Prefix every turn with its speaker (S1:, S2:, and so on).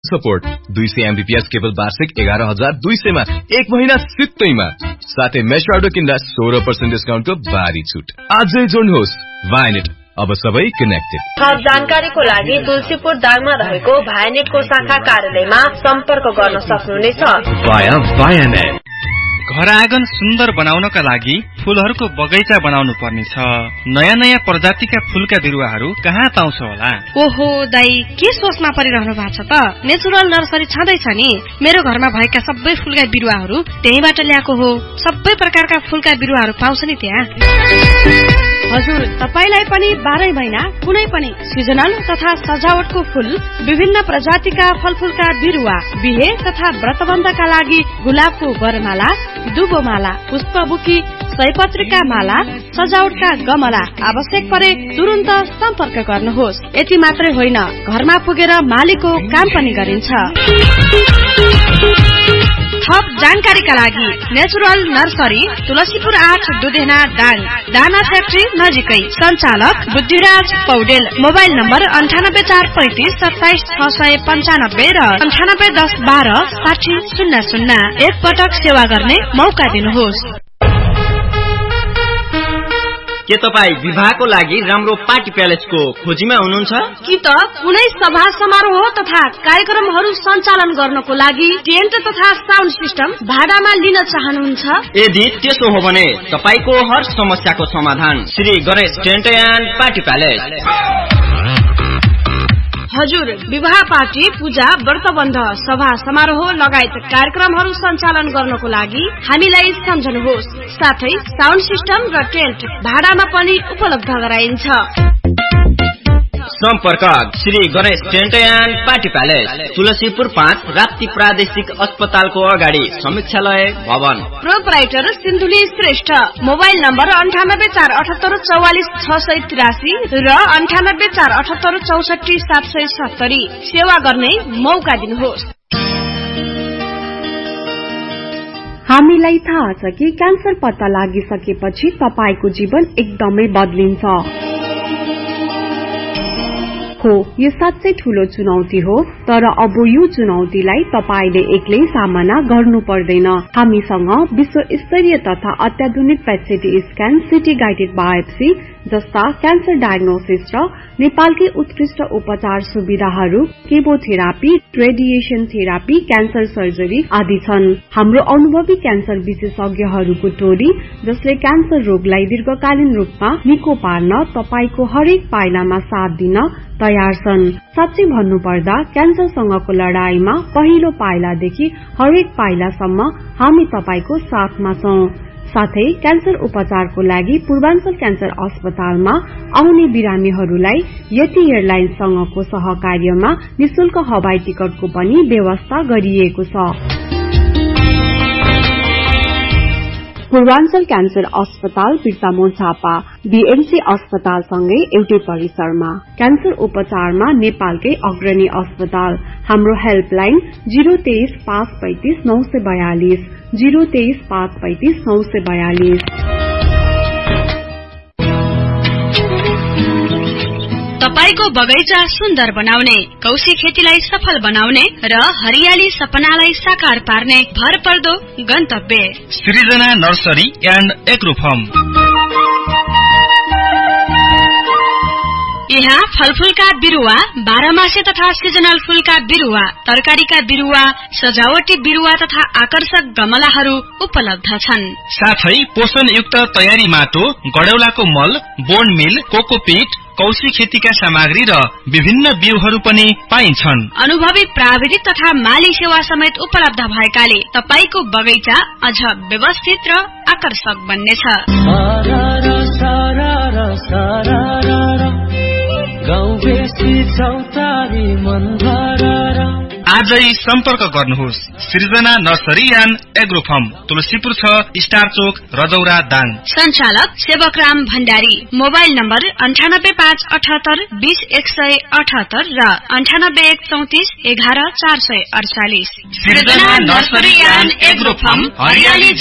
S1: Support 200 Mbps cable वार्षिक 11,200 मा 1 महिना सित्तैमा साथै मेश राउटर किन्दा 16% डिस्काउन्टको भारी छुट। आजै जोड्नुहोस् भाइनेट, अब सबै कनेक्टेड।
S2: थप जानकारीको लागि तुलसीपुर दाङमा रहेको भाइनेटको शाखा कार्यालयमा सम्पर्क गर्न सक्नुहुनेछ।
S1: भाइनेट।
S3: घर आँगन सुन्दर बनाउनका लागि फूलहरूको बगैँचा बनाउनु पर्नेछ। नयाँ नयाँ प्रजातिका फूलका बिरुवाहरू कहाँ पाउँछ होला?
S4: ओहो दाई, के सोचमा परिरहनु भएको छ त? नेचुरल नर्सरी छँदैछ नि। मेरो घरमा भएका सबै फूलका बिरुवाहरू त्यहीबाट ल्याएको हो। सबै प्रकारका फूलका बिरुवाहरू पाउँछ नि त्यहाँ। हजुर, तपाईलाई पनि 12 महिना कुनै पनि सिजनल तथा सजावटको फूल, विभिन्न प्रजातिका फलफूलका बिरुवा, बिहे तथा व्रतबन्धका लागि गुलाबको वरमाला, दुबोमाला, पुष्पबुकी, सयपत्रीका माला, सजावटका गमला आवश्यक परे तुरुन्त सम्पर्क गर्नुहोस्। यति मात्रै होइन, घरमा पुगेर मालीको काम पनि गरिन्छ। थप जानकारीका लागि नेचुरल नर्सरी तुलसीपुर 8 दुधेना दाङ, दाना फ्याक्ट्री नजिकै। सञ्चालक बुद्धिराज पौडेल। मोबाइल नम्बर 9845 27 695 र 9810 12 6000। एक पटक सेवा गर्ने मौका दिनुहोस्।
S5: के तपाई विवाहको लागि राम्रो पार्टी प्यालेसको खोजीमा हुनुहुन्छ?
S2: कि त कुनै सभा समारोह तथा कार्यक्रमहरू सञ्चालन गर्नको लागि टेन्ट तथा साउन्ड सिस्टम भाडामा लिन चाहनुहुन्छ?
S5: यदि त्यसो हो भने तपाईको हर समस्याको समाधान Shri Ganesh tent and party palace.
S2: हजुर, विवाह पार्टी, पूजा, व्रतबन्ध, सभा समारोह लगायत कार्यक्रमहरू सञ्चालन गर्नको लागि हामीलाई सम्झनुहोस्। साथै साउन्ड सिस्टम र टेन्ट भाडामा पनि उपलब्ध गराइन्छ।
S5: सम्पर्क Shri Ganesh tent and party palace, Tulsipur 5, Rapti प्रादेशिक अस्पतालको अगाडि, समीक्षालय भवन।
S2: Proprietor Sindhuli Shrestha. Mobile number 9848 44 683 र 9848 64 770। सेवा गर्ने मौका दिनुहोस्।
S6: हामीलाई थाहा छ कि क्यान्सर पत्ता लागिसकेपछि तपाईको जीवन एकदमै बदलिन्छ। हो, यो साँच्चै ठूलो चुनौती हो, तर अब यो चुनौतीलाई तपाईले एक्लै सामना गर्नु पर्दैन। हामीसँग विश्व स्तरीय तथा अत्याधुनिक पेट स्क्यान, सिटी गाइडेड बायोप्सी जस्ता क्यान्सर डायग्नोसिस र नेपालकै उत्कृष्ट उपचार सुविधाहरू, chemotherapy, radiation therapy, cancer surgery आदि छन्। हाम्रो अनुभवी क्यान्सर विशेषज्ञहरूको टोली, जसले क्यान्सर रोगलाई दीर्घकालीन रूपमा निको पार्न तपाईको हरेक पाइलामा साथ दिन तयार छन्। साँच्चै भन्नुपर्दा क्यान्सरसँगको लडाईमा पहिलो पाइलादेखि हरेक पाइलासम्म हामी तपाईको साथमा छौं। साथै क्यान्सर उपचारको लागि पूर्वाञ्चल क्यान्सर अस्पतालमा आउने बिरामीहरूलाई यति एयरलाइन्ससँगको सहकार्यमा निशुल्क हवाई टिकटको पनि व्यवस्था गरिएको छ। पूर्वाञ्चल क्यान्सर अस्पताल बिर्तामोड़ झापा, बीएमसी अस्पतालसँगै एउटै परिसरमा। क्यान्सर उपचारमा नेपालकै अग्रणी अस्पताल। हाम्रो हेल्पलाइन 023 535 942, 023 535 942।
S4: तपाईको बगैँचा सुन्दर बनाउने, कौशी खेतीलाई सफल बनाउने र हरियाली सपनालाई साकार पार्ने भरपर्दो गन्तव्य
S3: सृजना नर्सरी एन्ड एग्रो फार्म।
S4: यहाँ फलफूलका बिरुवा, बाह्रमासे तथा सिजनल फूलका बिरुवा, तरकारीका बिरुवा, सजावटी बिरुवा तथा आकर्षक गमलाहरू उपलब्ध छन्।
S3: साथै पोषणयुक्त तयारी माटो, गडौलाको मल, बोन मिल, कोकोपीट, कौशी खेतीका सामग्री र विभिन्न बिउहरू पनि पाइन्छन्।
S4: अनुभवी प्राविधिक तथा माली सेवा समेत उपलब्ध भएकाले तपाईको बगैँचा अझ व्यवस्थित र आकर्षक बन्नेछ।
S3: आजै सम्पर्क गर्नुहोस् सृजना nursery and agro farm, Tulsipur 6, star चोक, रजौरा दाङ।
S4: सञ्चालक सेवकराम भण्डारी। मोबाइल नम्बर 9858 20 178 र 9834 11 448।
S3: सृजना नर्सरी एन्ड एग्रो फार्म, हरियाली